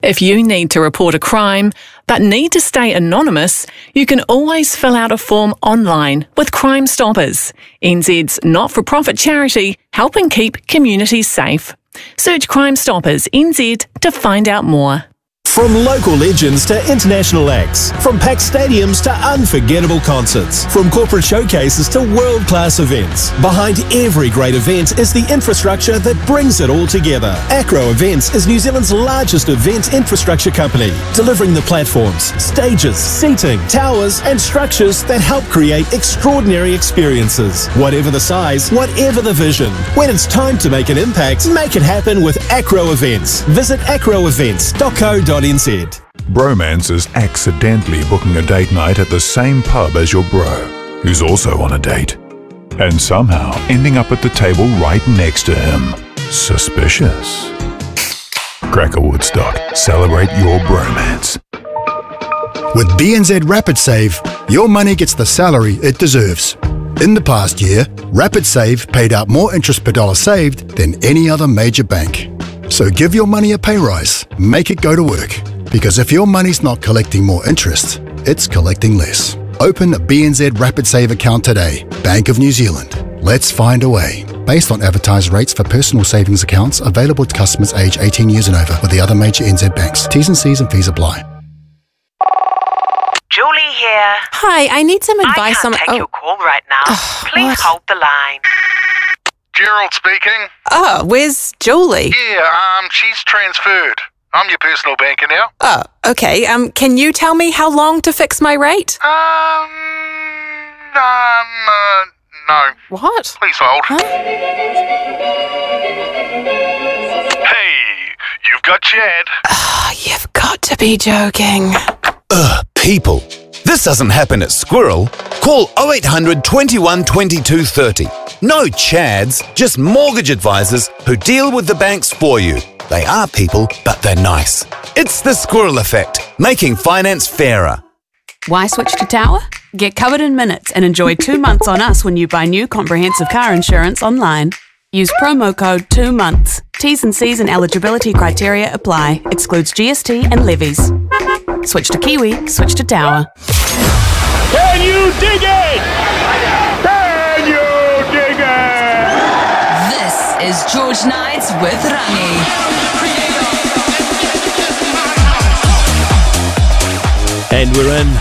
If you need to report a crime but need to stay anonymous, you can always fill out a form online with Crime Stoppers, NZ's not-for-profit charity helping keep communities safe. Search Crime Stoppers NZ to find out more. From local legends to international acts, from packed stadiums to unforgettable concerts, from corporate showcases to world-class events. Behind every great event is the infrastructure that brings it all together. Acro Events is New Zealand's largest event infrastructure company, delivering the platforms, stages, seating, towers and structures that help create extraordinary experiences. Whatever the size, whatever the vision, when it's time to make an impact, make it happen with Acro Events. Visit acroevents.co.nz. Bromance is accidentally booking a date night at the same pub as your bro, who's also on a date, and somehow ending up at the table right next to him. Suspicious. Cracker Woodstock. Celebrate your bromance. With BNZ Rapid Save, your money gets the salary it deserves. In the past year, Rapid Save paid out more interest per dollar saved than any other major bank. So give your money a pay rise, make it go to work. Because if your money's not collecting more interest, it's collecting less. Open a BNZ Rapid Save account today. Bank of New Zealand. Let's find a way. Based on advertised rates for personal savings accounts available to customers aged 18 years and over with the other major NZ banks. T's and C's and fees apply. Julie here. Hi, I need some advice on... I can't take your call right now. Please hold the line. Gerald speaking. Oh, where's Julie? Yeah, she's transferred. I'm your personal banker now. Oh, okay. Can you tell me how long to fix my rate? No. What? Please hold. Huh? Hey, you've got Chad. Oh, you've got to be joking. People. This doesn't happen at Squirrel. Call 0800 21 22 30. No Chads, just mortgage advisors who deal with the banks for you. They are people, but they're nice. It's the Squirrel Effect, making finance fairer. Why switch to Tower? Get covered in minutes and enjoy 2 months on us when you buy new comprehensive car insurance online. Use promo code 2 months. T's and C's and eligibility criteria apply. Excludes GST and levies. Switch to Kiwi, switch to Tower. Can you dig it? Can you dig it? This is George Knight with Rangi. And we're in